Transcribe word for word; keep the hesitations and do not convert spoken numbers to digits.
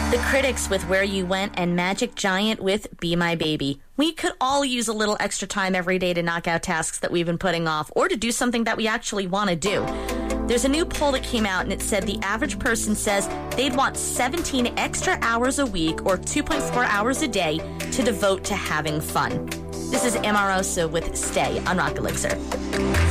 The Critics with Where You Went and Magic Giant with Be My Baby. We could all use a little extra time every day to knock out tasks that we've been putting off or to do something that we actually want to do. There's a new poll that came out and it said the average person says they'd want seventeen extra hours a week or two point four hours a day to devote to having fun. This is Amoroso with Stay on Rock Elixir.